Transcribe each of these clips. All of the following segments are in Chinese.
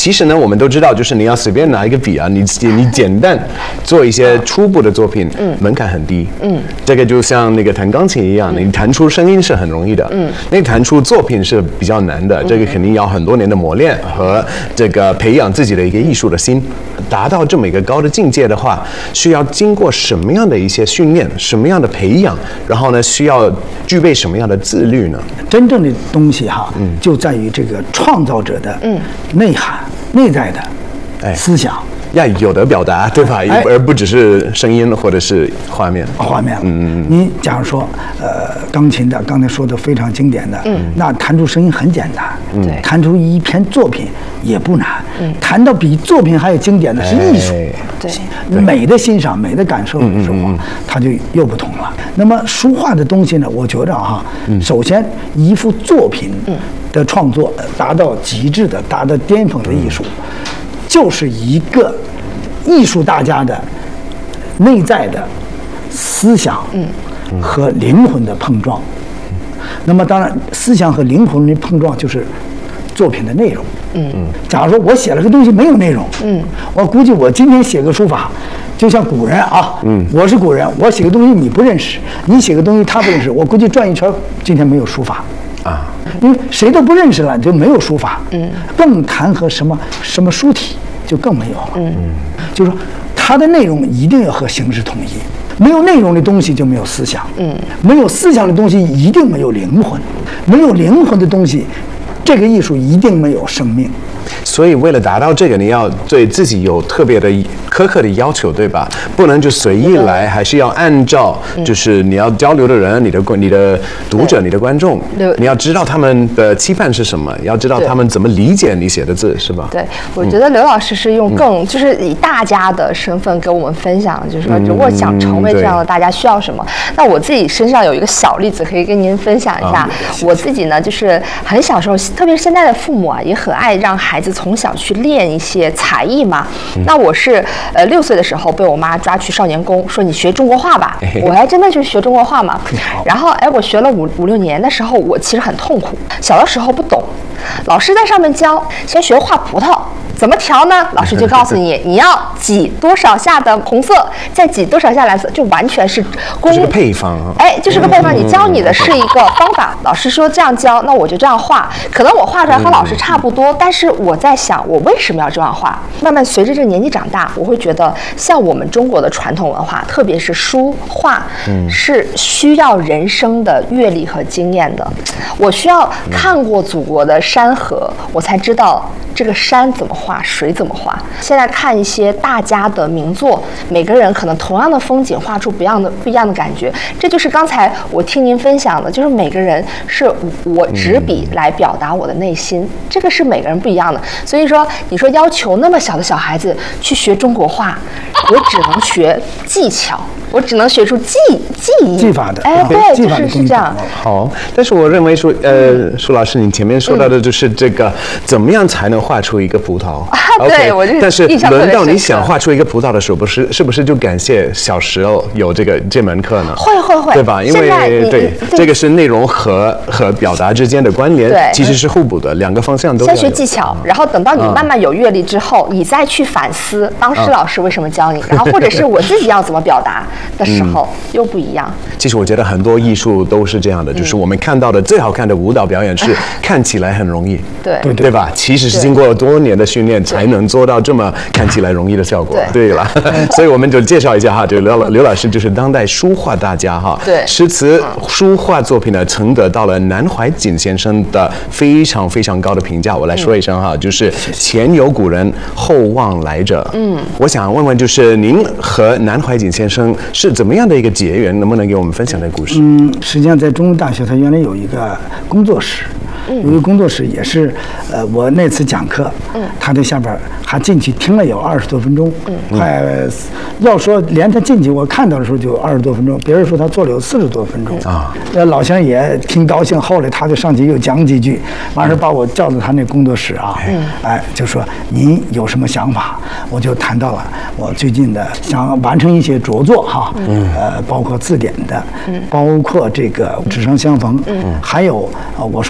其实呢，我们都知道，就是你要随便拿一个笔啊，你简单做一些初步的作品，门槛很低。这个就像那个弹钢琴一样，你弹出声音是很容易的，那弹出作品是比较难的。这个肯定要很多年的磨练和这个培养自己的一个艺术的心。达到这么一个高的境界的话，需要经过什么样的一些训练，什么样的培养，然后呢，需要具备什么样的自律呢？ 真正的东西哈，就在于这个创造者的内涵、内在的思想。 要有的表达，对吧？而不只是声音或者是画面。 你假如说，钢琴的刚才说的非常经典的，那弹出声音很简单，弹出一篇作品也不难，弹到比作品还有经典的是艺术，美的欣赏、美的感受的时候，它就又不同了。那么书画的东西呢，我觉着哈，首先一幅作品的创作达到极致的、达到巅峰的艺术。就是一个艺术大家的内在的思想和灵魂的碰撞。那么当然，思想和灵魂的碰撞就是作品的内容。假如说我写了个东西没有内容，我估计我今天写个书法，就像古人啊，我是古人，我写个东西你不认识，你写个东西他不认识，我估计转一圈今天没有书法。因为谁都不认识了，就没有书法，更谈和什么书体就更没有了。就是说，它的内容一定要和形式统一，没有内容的东西就没有思想，没有思想的东西一定没有灵魂，没有灵魂的东西，这个艺术一定没有生命。 所以为了达到这个，你要对自己有特别的苛刻的要求，对吧？不能就随意来，还是要按照就是你要交流的人、你的读者、你的观众，你要知道他们的期盼是什么，要知道他们怎么理解你写的字，是吧？ 对，我觉得刘老师是用就是以大家的身份给我们分享，就是说如果想成为这样的大家需要什么。那我自己身上有一个小例子可以跟您分享一下。我自己呢，就是很小时候，特别是现在的父母啊，也很爱让孩子从小去练一些才艺嘛。那我是6岁的时候被我妈抓去少年宫，说你学中国画吧。我还真的去学中国画嘛。然后我学了5、6年的时候，我其实很痛苦。小的时候不懂，老师在上面教，先学画葡萄。怎么调呢？老师就告诉你，你要挤多少下的红色，再挤多少下蓝色，就完全是就是个配方啊。 就是个配方。你教你的是一个方法，老师说这样教，那我就这样画。可能我画出来和老师差不多，但是我在想，我为什么要这样画？慢慢随着这个年纪长大，我会觉得，像我们中国的传统文化，特别是书画，是需要人生的阅历和经验的。我需要看过祖国的山河，我才知道这个山怎么画，水怎么画。现在看一些大家的名作，每个人可能同样的风景画出不一样的感觉。这就是刚才我听您分享的，就是每个人是我执笔来表达我的内心，这个是每个人不一样的。所以说，你说要求那么小的小孩子去学中国画，我只能学技巧，我只能学出技艺技法的。 对，就是这样。 好，但是我认为说，舒老师，你前面说到的就是这个，怎么样才能画出一个葡萄？ 对，我就但是轮到你想画出一个葡萄的时候，是不是就感谢小时候有这门课呢？ 会， 对吧？因为这个是内容和表达之间的关联，其实是互补的，两个方向都要有。 先学技巧，然后等到你慢慢有阅历之后，你再去反思当时老师为什么教你，然后或者是我自己要怎么表达的时候又不一样。 其实我觉得很多艺术都是这样的，就是我们看到的最好看的舞蹈表演是看起来很容易，对吧？其实是经过多年的训练才能做到这么看起来容易的效果。对了，所以我们就介绍一下哈，就刘老师就是当代书画大家哈，诗词书画作品呢曾得到了南怀瑾先生的非常非常高的评价。我来说一声哈，就是前有古人，后望来者。我想问问，就是您和南怀瑾先生是怎么样的一个结缘？能不能给我们分享这个故事？ 实际上在中文大学，它原来有一个工作室。有一个工作室也是，我那次讲课，他在下边还进去听了有20多分钟，快要说连他进去我看到的时候就20多分钟，别人说他做了有40多分钟啊。老乡也挺高兴，后来他就上去又讲几句，完事把我叫到他那工作室啊，就说您有什么想法？我就谈到了我最近的想完成一些着作哈，包括字典的，包括这个纸上相逢，还有我说我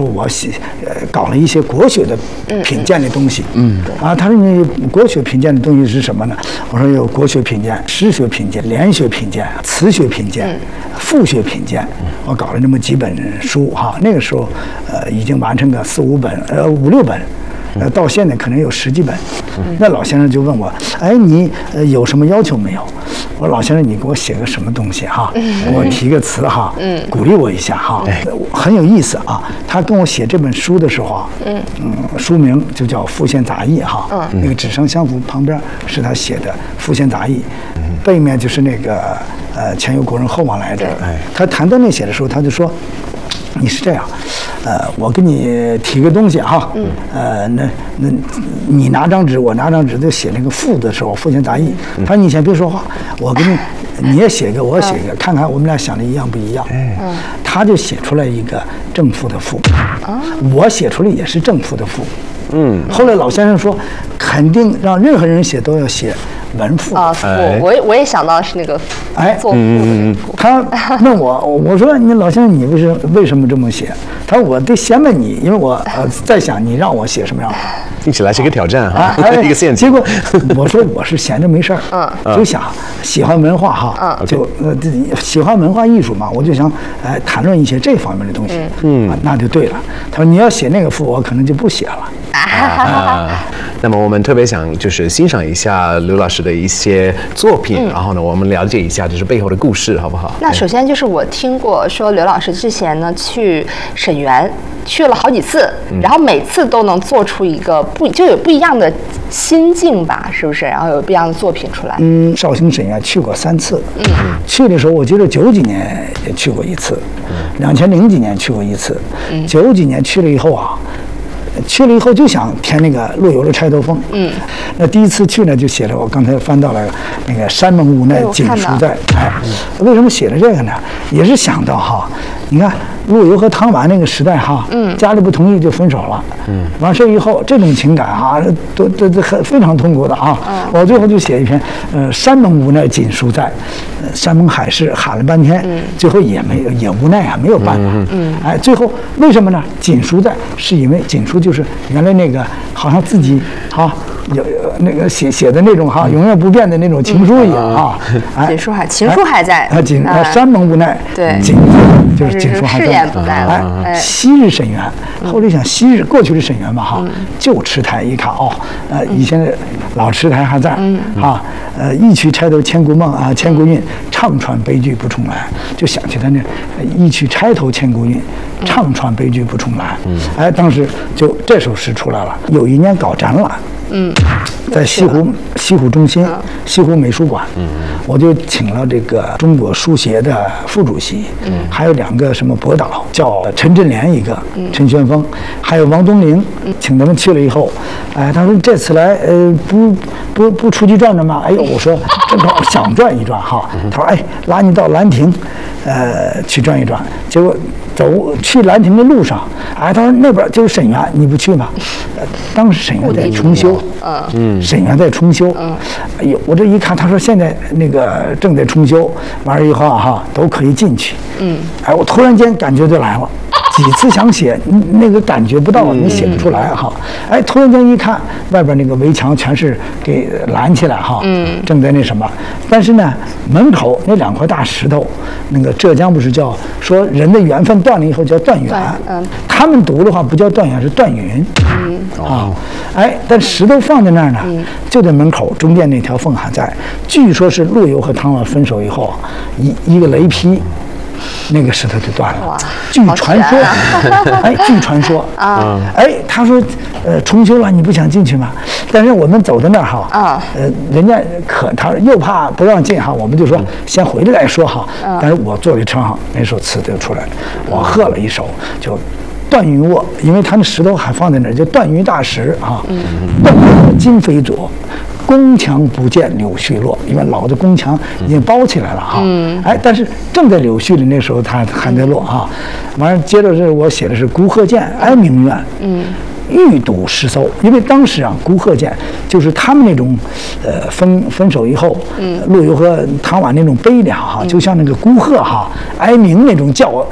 搞了一些国学的品鉴的东西。他说你国学品鉴的东西是什么呢？我说有国学品鉴、诗学品鉴、联学品鉴、词学品鉴、赋学品鉴。我搞了这么几本书哈。那个时候已经完成个4、5本，5、6本。到现在可能有10几本。那老先生就问我，哎，你有什么要求没有？我说老先生，你给我写个什么东西哈？我提个词哈，鼓励我一下哈。很有意思啊。他跟我写这本书的时候啊，书名就叫《复现杂义》哈。那个纸上相符旁边是他写的《复现杂义》，背面就是那个前有古人后往来者。他谈到那写的时候，他就说。你是这样，我给你提个东西哈，那你拿张纸，我拿张纸，就写那个赋的时候，复现杂义。他说你先别说话，我给你也写个，我写个，看看我们俩想的一样不一样。他就写出来一个正赋的赋，我写出来也是正赋的赋。后来老先生说，肯定让任何人写都要写文赋啊。我也想到是那个做赋的。 他问我说你老先生你为什么这么写？他说我得先问你，因为我在想你让我写什么样的。 听起来是一个挑战哈，一个陷阱。 结果我说我是闲着没事儿，就想喜欢文化哈，就喜欢文化艺术嘛，我就想谈论一些这方面的东西。那就对了。他说你要写那个赋，我可能就不写了。 那么我们特别想就是欣赏一下刘老师的一些作品，然后呢，我们了解一下就是背后的故事，好不好？ 那首先就是我听过说刘老师之前呢去沈园去了好几次，然后每次都能做出一个有不一样的心境吧，是不是？然后有不一样的作品出来。 绍兴沈园去过3次。去的时候我记得90几年也去过1次，2000几年去过1次，90几年去了以后啊。去了以后就想填那个陆游的《钗头凤》。那第一次去呢，就写了我刚才翻到了那个山盟无奈锦书在。为什么写了这个呢？也是想到哈，你看陆游和唐婉那个时代哈，家里不同意就分手了。完事以后这种情感哈，都非常痛苦的啊。我最后就写一篇山盟无奈锦书在，山盟海誓喊了半天，最后也无奈啊，没有办法。最后为什么呢？锦书在是因为锦书就是原来那个好像自己有那个写的那种永远不变的那种情书一样啊。 情书还在。 山盟无奈， 对， 就是锦书还在。 誓言不在了。 昔日沈园，后来想昔日过去的沈园嘛旧池台一看以前的老池台还在一曲钗头千古梦千古韵，唱穿悲剧不重来，就想起他那一曲钗头千古韵，唱穿悲剧不重来。当时就这首诗出来了。有一年搞展览，在西湖中心西湖美术馆，我就请了这个中国书协的副主席，还有2个什么博导，叫陈振联一个，陈玄峰，还有王东陵，请他们去了以后，他说这次来不出去转转吗？我说正好想转一转哈。他说拉你到兰亭，去转一转。结果去兰亭的路上，他说那边就是沈园，你不去吗？当时沈园在重修，沈园在重修。我这一看，他说现在那个正在重修，完了以后都可以进去。我突然间感觉就来了。几次想写，那个感觉不到，你写不出来突然间一看，外边那个围墙全是给拦起来正在那什么。但是呢，门口那2块大石头，那个浙江不是叫说人的缘分断了以后叫断缘，他们读的话不叫断缘，是断云。但石头放在那儿呢，就在门口中间那条缝还在。据说是陆游和唐婉分手以后，一个雷劈。那个石头就断了。据传说，他说，重修了，你不想进去吗？但是我们走到那儿人家他又怕不让进我们就说先回来再说但是我坐在车上，那首词就出来了，我喝了一首，就断云卧，因为他那石头还放在那儿，就断云大石断卧今非昨。宫墙不见柳絮落，因为老的宫墙已经包起来了但是正在柳絮里那时候它还在落完了接着是我写的是孤鹤见哀鸣怨，欲睹诗搜，因为当时孤鹤见就是他们那种分手以后，陆游和唐婉那种悲凉就像那个孤鹤哀鸣那种叫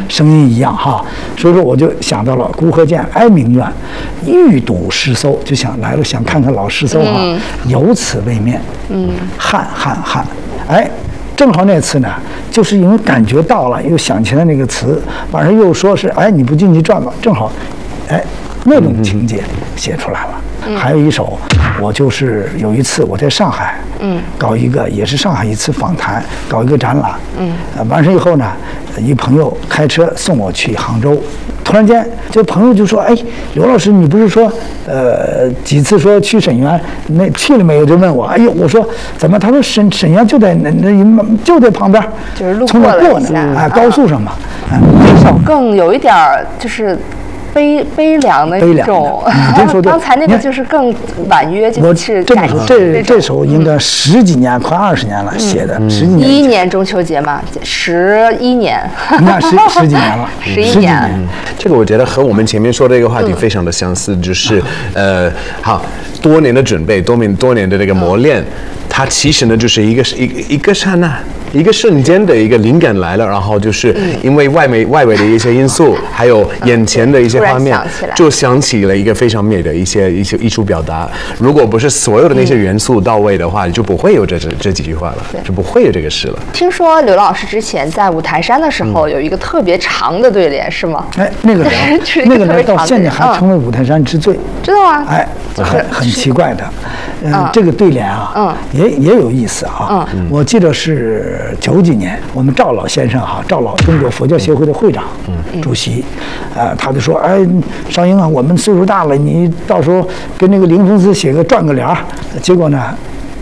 声音一样哈。所以说我就想到了孤鹤见哀鸣怨，欲睹师搜，就想来了，想看看老师搜哈，有此位面，汉，哎。正好那次呢，就是因为感觉到了，又想起来那个词，晚上又说是，哎，你不进去转吧，正好，哎，那种情节写出来了。还有一首，我就是有一次我在上海，搞一个也是上海一次访谈，搞一个展览，完事以后呢，一朋友开车送我去杭州。突然间，这朋友就说：“哎，刘老师，你不是说，几次说去沈园，那去了没有？”就问我。哎呦，我说怎么？他说沈园就在就在旁边， 就是路过了一下， 哎，高速上嘛。 这首更有一点就是悲凉的一种，刚才那个就是更婉约，就是这首应该10几年，快20年了写的，10几年。 11年中秋节嘛，11年， 那10几年了 ，11年。 这个我觉得和我们前面说的一个话题非常的相似，就是好多年的准备，多年的这个磨练。它其实呢，就是一个刹那，一个瞬间的一个灵感来了，然后就是因为外围的一些因素，还有眼前的一些画面，就想起了一个非常美的一些艺术表达。如果不是所有的那些元素到位的话，就不会有这几句话了，就不会有这个事了。 听说刘老师之前在五台山的时候有一个特别长的对联，是吗？ 哎，那个人到现在还成为五台山之最， 知道吗？ 哎，很奇怪的。这个对联啊，也有意思啊。我记得是90几年，我们赵老先生哈，赵老中国佛教协会的会长、主席，他就说：“哎，少英啊，我们岁数大了，你到时候跟那个灵峰寺转个联儿。”结果呢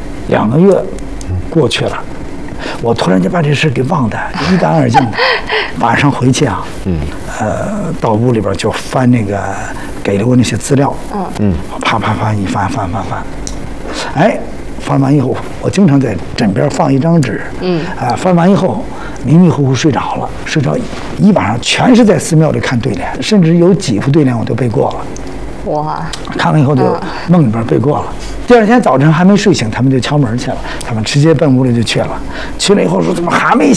，2个月过去了，我突然间把这事给忘得一干二净的。晚上回去啊，到屋里边就翻那个给了我那些资料，啪一翻。哎，翻完以后，我经常在枕边放一张纸，翻完以后迷迷糊糊睡着了，睡着一晚上全是在寺庙里看对联，甚至有几副对联我都背过了。哇！看完以后就梦里边背过了。第2天早晨还没睡醒，他们就敲门去了，他们直接奔屋里就去了。去了以后说怎么还没